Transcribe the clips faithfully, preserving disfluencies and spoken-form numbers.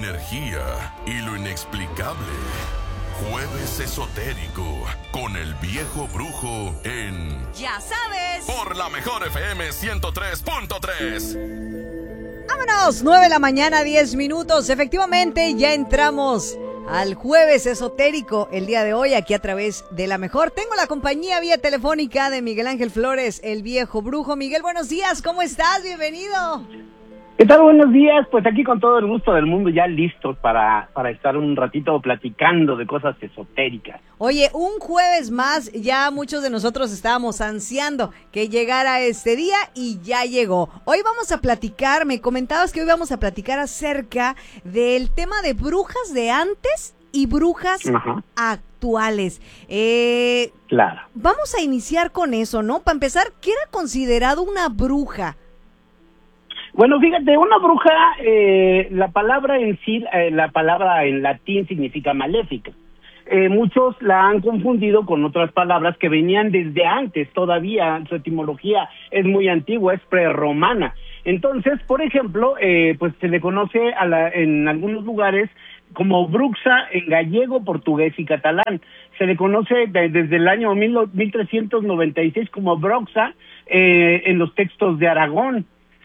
energía y lo inexplicable. Jueves Esotérico con el Viejo Brujo en... ¡Ya sabes! Por la mejor F M ciento tres punto tres. ¡Vámonos! nueve de la mañana, diez minutos. Efectivamente, ya entramos al Jueves Esotérico el día de hoy, aquí a través de La Mejor. Tengo la compañía vía telefónica de Miguel Ángel Flores, el Viejo Brujo. Miguel, buenos días, ¿cómo estás? Bienvenido. ¿Qué tal? Buenos días, pues aquí con todo el gusto del mundo, ya listos para, para estar un ratito platicando de cosas esotéricas. Oye, un jueves más, ya muchos de nosotros estábamos ansiando que llegara este día y ya llegó. Hoy vamos a platicar, me comentabas que hoy vamos a platicar acerca del tema de brujas de antes y brujas Ajá. actuales. Eh, claro. Vamos a iniciar con eso, ¿no? Para empezar, ¿qué era considerado una bruja? Bueno, fíjate, una bruja, eh, la palabra en sí, eh, la palabra en latín significa maléfica. Eh, muchos la han confundido con otras palabras que venían desde antes, todavía su etimología es muy antigua, es prerromana. Entonces, por ejemplo, eh, pues se le conoce a la, en algunos lugares como bruxa en gallego, portugués y catalán. Se le conoce de, desde el año mil trescientos noventa y seis como bruxa eh, en los textos de Aragón.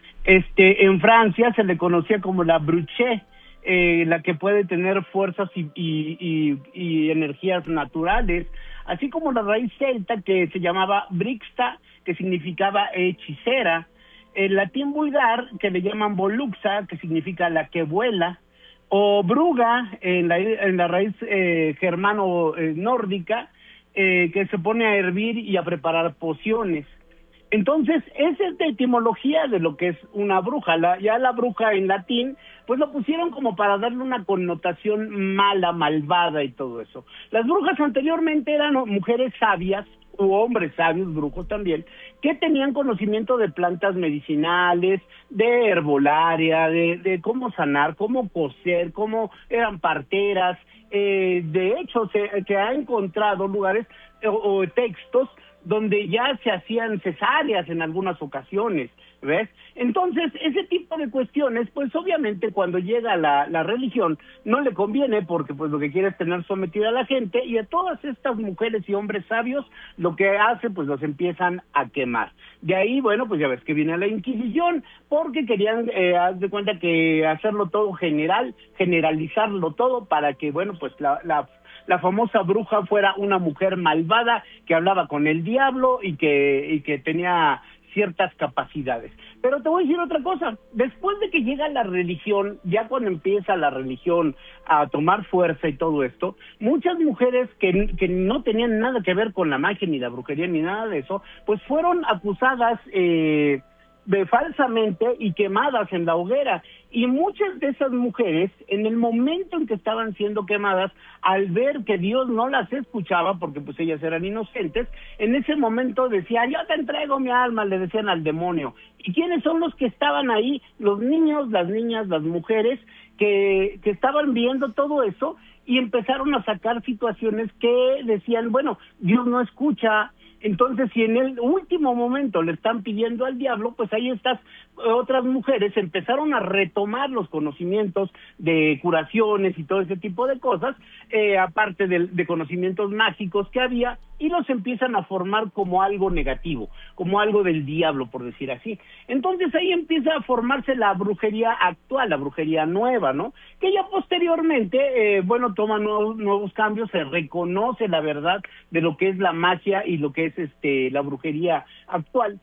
Este, en Francia se le conocía como la bruche, eh, la que puede tener fuerzas y, y, y, y energías naturales, así como la raíz celta que se llamaba brixta, que significaba hechicera, el latín vulgar que le llaman voluxa, que significa la que vuela, o bruga en la, en la raíz eh, germano eh, nórdica, eh, que se pone a hervir y a preparar pociones. Entonces, esa es la etimología de lo que es una bruja. La, ya la bruja en latín, pues lo pusieron como para darle una connotación mala, malvada y todo eso. Las brujas anteriormente eran mujeres sabias, u hombres sabios, brujos también, que tenían conocimiento de plantas medicinales, de herbolaria, de, de cómo sanar, cómo coser, cómo eran parteras. Eh, de hecho, se, se ha encontrado lugares o, o textos donde ya se hacían cesáreas en algunas ocasiones, ¿ves? Entonces, ese tipo de cuestiones, pues obviamente cuando llega la, la religión, no le conviene porque pues lo que quiere es tener sometida a la gente, y a todas estas mujeres y hombres sabios, lo que hace, pues los empiezan a quemar. De ahí, bueno, pues ya ves que viene la Inquisición, porque querían, eh, haz de cuenta que hacerlo todo general, generalizarlo todo para que, bueno, pues la... la la famosa bruja fuera una mujer malvada que hablaba con el diablo y que y que tenía ciertas capacidades. Pero te voy a decir otra cosa, después de que llega la religión, ya cuando empieza la religión a tomar fuerza y todo esto, muchas mujeres que, que no tenían nada que ver con la magia, ni la brujería, ni nada de eso, pues fueron acusadas eh, de falsamente y quemadas en la hoguera. Y muchas de esas mujeres, en el momento en que estaban siendo quemadas, al ver que Dios no las escuchaba, porque pues ellas eran inocentes, en ese momento decían, yo te entrego mi alma, le decían al demonio. ¿Y quiénes son los que estaban ahí? Los niños, las niñas, las mujeres, que, que estaban viendo todo eso y empezaron a sacar situaciones que decían, bueno, Dios no escucha. Entonces, si en el último momento le están pidiendo al diablo, pues ahí estas otras mujeres empezaron a retomar los conocimientos de curaciones y todo ese tipo de cosas, eh, aparte de, de conocimientos mágicos que había, y los empiezan a formar como algo negativo, como algo del diablo, por decir así. Entonces ahí empieza a formarse la brujería actual, la brujería nueva, ¿no? Que ya posteriormente, eh, bueno, toma nuevos, nuevos cambios, se reconoce la verdad de lo que es la magia y lo que es este la brujería actual,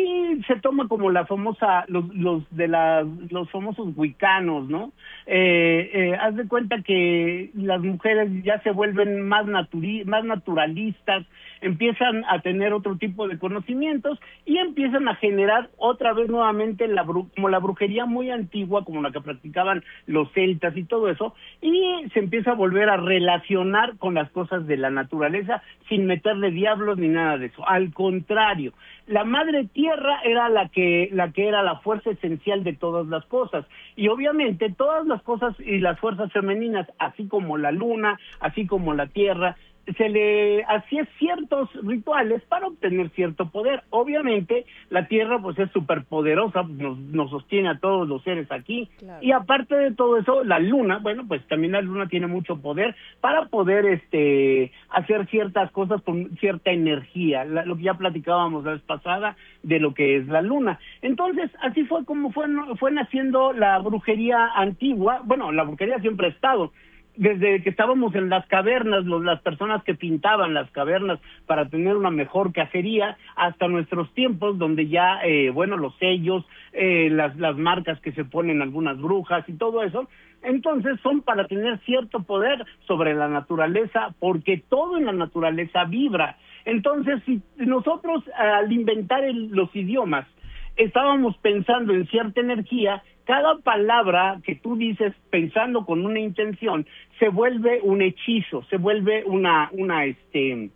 y se toma como la famosa, los los de la, los famosos wicanos, ¿no? Eh, eh, haz de cuenta que las mujeres ya se vuelven más naturi, más naturalistas, empiezan a tener otro tipo de conocimientos y empiezan a generar otra vez nuevamente la bru como la brujería muy antigua, como la que practicaban los celtas y todo eso, y se empieza a volver a relacionar con las cosas de la naturaleza sin meterle diablos ni nada de eso. Al contrario, la madre tierra era la que la que era la fuerza esencial de todas las cosas, y obviamente todas las cosas y las fuerzas femeninas, así como la luna, así como la tierra, se le hacía ciertos rituales para obtener cierto poder. Obviamente, la Tierra pues es súper poderosa, nos, nos sostiene a todos los seres aquí, claro. Y aparte de todo eso, la Luna, bueno, pues también la Luna tiene mucho poder para poder este hacer ciertas cosas con cierta energía, la, lo que ya platicábamos la vez pasada de lo que es la Luna. Entonces, así fue como fue, fue naciendo la brujería antigua. Bueno, la brujería siempre ha estado. Desde que estábamos en las cavernas, los, las personas que pintaban las cavernas para tener una mejor cacería, hasta nuestros tiempos, donde ya, eh, bueno, los sellos, eh, las, las marcas que se ponen algunas brujas y todo eso, entonces son para tener cierto poder sobre la naturaleza, porque todo en la naturaleza vibra. Entonces, si nosotros al inventar el, los idiomas, estábamos pensando en cierta energía, cada palabra que tú dices pensando con una intención se vuelve un hechizo, se vuelve una una este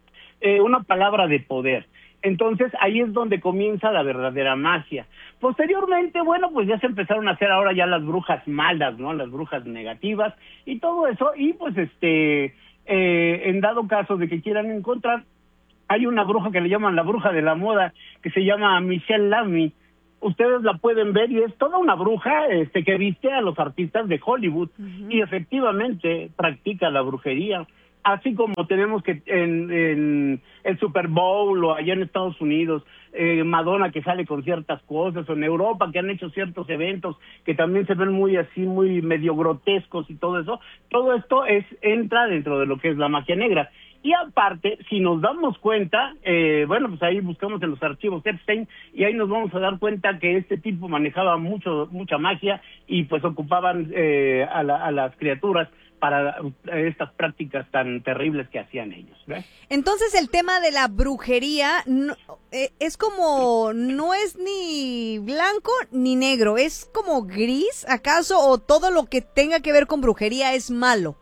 eh, una palabra de poder. Entonces ahí es donde comienza la verdadera magia. Posteriormente, bueno, pues ya se empezaron a hacer ahora ya las brujas malas, ¿no? Las brujas negativas y todo eso, y pues este eh, en dado caso de que quieran encontrar, hay una bruja que le llaman la bruja de la moda, que se llama Michelle Lamy. Ustedes la pueden ver y es toda una bruja este que viste a los artistas de Hollywood, uh-huh. Y efectivamente practica la brujería, así como tenemos que en, en el Super Bowl o allá en Estados Unidos, eh, Madonna que sale con ciertas cosas, o en Europa que han hecho ciertos eventos que también se ven muy así, muy medio grotescos y todo eso. Todo esto es entra dentro de lo que es la magia negra. Y aparte, si nos damos cuenta, eh, bueno, pues ahí buscamos en los archivos Epstein y ahí nos vamos a dar cuenta que este tipo manejaba mucho mucha magia y pues ocupaban eh, a, la, a las criaturas para estas prácticas tan terribles que hacían ellos, ¿ves? Entonces el tema de la brujería no, eh, es como, no es ni blanco ni negro, es como gris, ¿acaso? ¿O todo lo que tenga que ver con brujería es malo?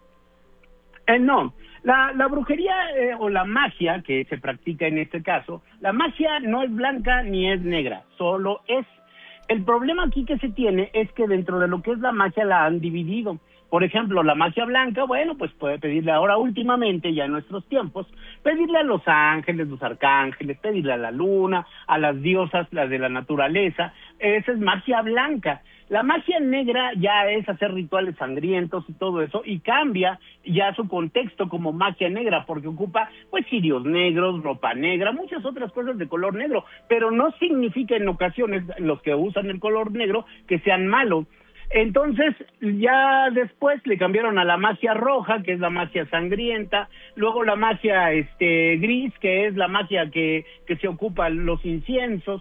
Eh, no. La, la brujería eh, o la magia que se practica en este caso, la magia no es blanca ni es negra, solo es. El problema aquí que se tiene es que dentro de lo que es la magia la han dividido. Por ejemplo, la magia blanca, bueno, pues puede pedirle ahora últimamente, ya en nuestros tiempos, pedirle a los ángeles, los arcángeles, pedirle a la luna, a las diosas, las de la naturaleza. Esa es magia blanca. La magia negra ya es hacer rituales sangrientos y todo eso, y cambia ya su contexto como magia negra, porque ocupa pues cirios negros, ropa negra, muchas otras cosas de color negro, pero no significa en ocasiones los que usan el color negro que sean malos. Entonces, ya después le cambiaron a la magia roja, que es la magia sangrienta, luego la magia este gris, que es la magia que, que se ocupa los inciensos.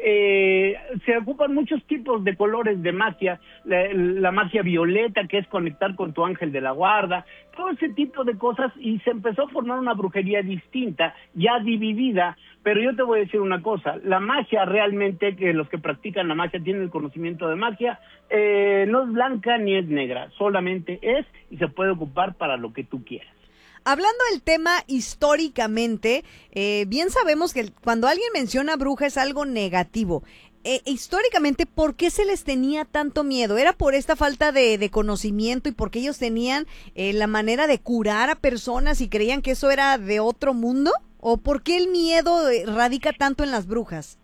Eh, se ocupan muchos tipos de colores de magia, la, la magia violeta, que es conectar con tu ángel de la guarda, todo ese tipo de cosas, y se empezó a formar una brujería distinta, ya dividida. Pero yo te voy a decir una cosa, la magia realmente, que los que practican la magia tienen el conocimiento de magia, eh, no es blanca ni es negra, solamente es y se puede ocupar para lo que tú quieras. Hablando del tema históricamente, eh, bien sabemos que cuando alguien menciona bruja es algo negativo. Eh, históricamente, ¿por qué se les tenía tanto miedo? ¿Era por esta falta de, de conocimiento y porque ellos tenían eh, la manera de curar a personas y creían que eso era de otro mundo? ¿O por qué el miedo radica tanto en las brujas?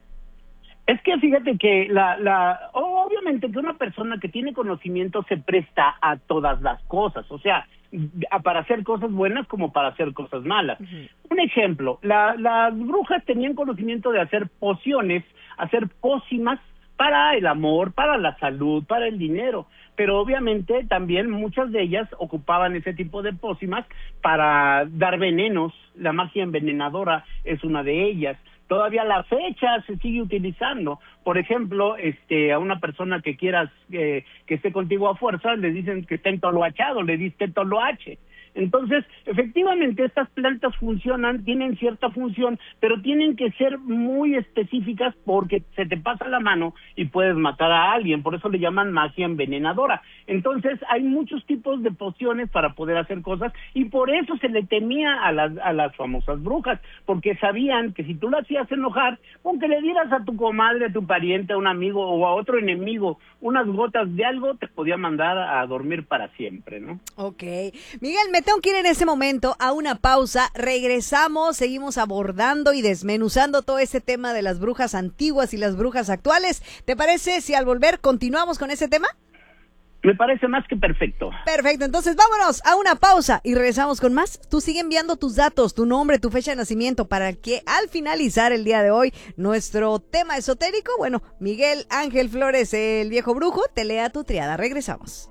Es que fíjate que la, la, obviamente que una persona que tiene conocimiento se presta a todas las cosas, o sea, para hacer cosas buenas como para hacer cosas malas. Uh-huh. Un ejemplo, la, las brujas tenían conocimiento de hacer pociones, hacer pócimas para el amor, para la salud, para el dinero, pero obviamente también muchas de ellas ocupaban ese tipo de pócimas para dar venenos. La magia envenenadora es una de ellas. Todavía a la fecha se sigue utilizando. Por ejemplo, este, a una persona que quieras eh, que esté contigo a fuerza, le dicen que está entoloachado, le diste toloache. Entonces, efectivamente, estas plantas funcionan, tienen cierta función, pero tienen que ser muy específicas porque se te pasa la mano y puedes matar a alguien. Por eso le llaman magia envenenadora. Entonces, hay muchos tipos de pociones para poder hacer cosas y por eso se le temía a las, a las famosas brujas, porque sabían que si tú la hacías enojar, aunque le dieras a tu comadre, a tu pariente, a un amigo o a otro enemigo unas gotas de algo, te podía mandar a dormir para siempre, ¿no? Ok. Miguel, me me tengo que ir en ese momento a una pausa. Regresamos, seguimos abordando y desmenuzando todo este tema de las brujas antiguas y las brujas actuales. ¿Te parece si al volver continuamos con ese tema? Me parece más que perfecto. Perfecto, entonces vámonos a una pausa y regresamos con más. Tú sigue enviando tus datos, tu nombre, tu fecha de nacimiento para que al finalizar el día de hoy nuestro tema esotérico, bueno, Miguel Ángel Flores, el viejo brujo, te lea tu triada. Regresamos.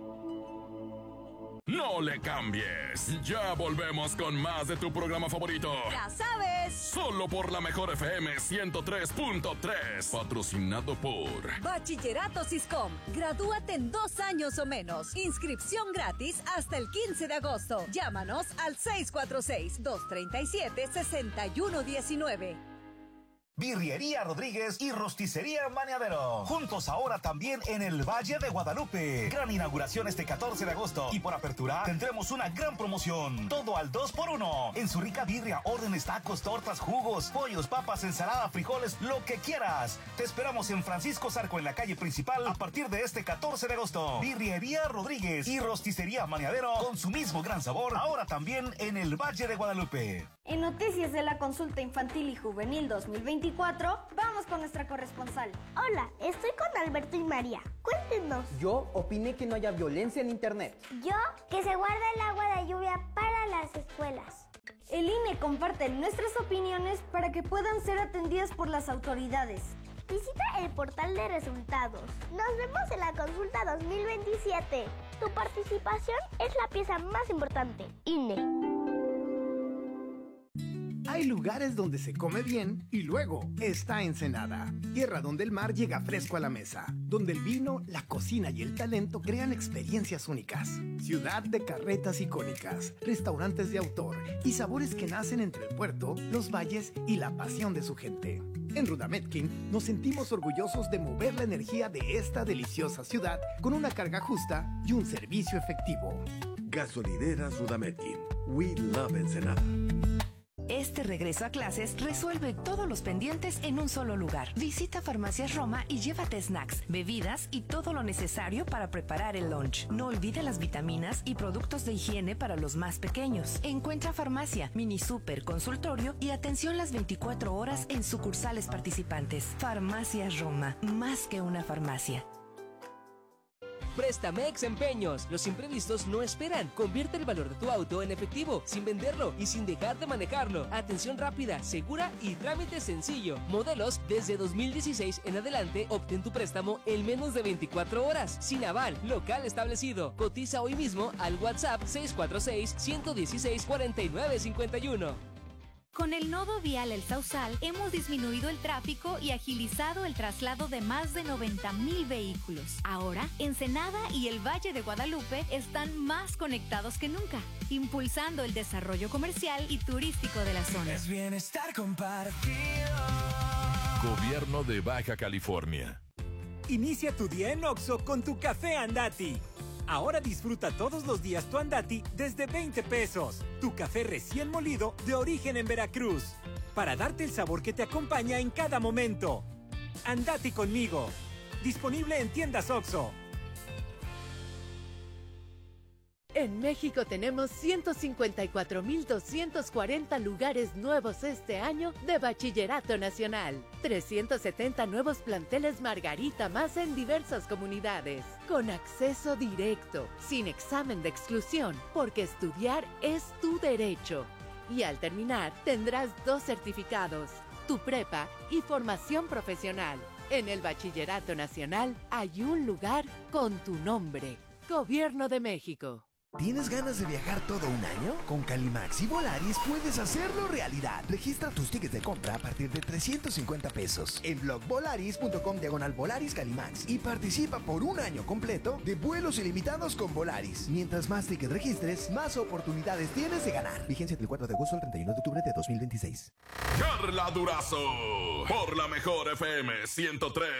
No le cambies. Ya volvemos con más de tu programa favorito. Ya sabes. Solo por la mejor F M ciento tres punto tres. Patrocinado por Bachillerato Siscom. Gradúate en dos años o menos. Inscripción gratis hasta el quince de agosto. Llámanos al seis cuatro seis, dos tres siete, seis uno uno nueve. Birrería Rodríguez y Rosticería Maniadero. Juntos ahora también en el Valle de Guadalupe. Gran inauguración este catorce de agosto. Y por apertura tendremos una gran promoción. Todo al dos por uno. En su rica birria, órdenes, tacos, tortas, jugos, pollos, papas, ensalada, frijoles, lo que quieras. Te esperamos en Francisco Zarco, en la calle principal, a partir de este catorce de agosto. Birrería Rodríguez y Rosticería Maniadero, con su mismo gran sabor, ahora también en el Valle de Guadalupe. En Noticias de la Consulta Infantil y Juvenil dos mil veinticuatro, vamos con nuestra corresponsal. Hola, estoy con Alberto y María. Cuéntenos. Yo opiné que no haya violencia en internet. Yo, que se guarda el agua de lluvia para las escuelas. El I N E comparte nuestras opiniones para que puedan ser atendidas por las autoridades. Visita el portal de resultados. Nos vemos en la consulta dos mil veintisiete. Tu participación es la pieza más importante. I N E. Hay lugares donde se come bien y luego está Ensenada, tierra donde el mar llega fresco a la mesa, donde el vino, la cocina y el talento crean experiencias únicas. Ciudad de carretas icónicas, restaurantes de autor y sabores que nacen entre el puerto, los valles y la pasión de su gente. En Rudametkin nos sentimos orgullosos de mover la energía de esta deliciosa ciudad con una carga justa y un servicio efectivo. Gasolineras Rudametkin. We love Ensenada. Este regreso a clases resuelve todos los pendientes en un solo lugar. Visita Farmacias Roma y llévate snacks, bebidas y todo lo necesario para preparar el lunch. No olvide las vitaminas y productos de higiene para los más pequeños. Encuentra farmacia, mini super, consultorio y atención las veinticuatro horas en sucursales participantes. Farmacias Roma, más que una farmacia. Préstame Empeños. Los imprevistos no esperan. Convierte el valor de tu auto en efectivo, sin venderlo y sin dejar de manejarlo. Atención rápida, segura y trámite sencillo. Modelos desde dos mil dieciséis en adelante. Obtén tu préstamo en menos de veinticuatro horas. Sin aval, local establecido. Cotiza hoy mismo al WhatsApp seis cuatro seis, uno uno seis, cuatro nueve cinco uno. Con el nodo vial El Sausal hemos disminuido el tráfico y agilizado el traslado de más de noventa mil vehículos. Ahora, Ensenada y el Valle de Guadalupe están más conectados que nunca, impulsando el desarrollo comercial y turístico de la zona. Es bienestar compartido. Gobierno de Baja California. Inicia tu día en Oxxo con tu café Andati. Ahora disfruta todos los días tu Andati desde veinte pesos. Tu café recién molido de origen en Veracruz. Para darte el sabor que te acompaña en cada momento. Andati conmigo. Disponible en tiendas Oxxo. En México tenemos ciento cincuenta y cuatro mil doscientos cuarenta lugares nuevos este año de Bachillerato Nacional. trescientos setenta nuevos planteles Margarita más en diversas comunidades. Con acceso directo, sin examen de exclusión, porque estudiar es tu derecho. Y al terminar tendrás dos certificados, tu prepa y formación profesional. En el Bachillerato Nacional hay un lugar con tu nombre. Gobierno de México. ¿Tienes ganas de viajar todo un año? Con Calimax y Volaris puedes hacerlo realidad. Registra tus tickets de compra a partir de trescientos cincuenta pesos en blog volaris punto com diagonal Volaris Calimax y participa por un año completo de vuelos ilimitados con Volaris. Mientras más tickets registres, más oportunidades tienes de ganar. Vigencia del cuatro de agosto al treinta y uno de octubre de dos mil veintiséis. Carla Durazo por la mejor F M ciento tres.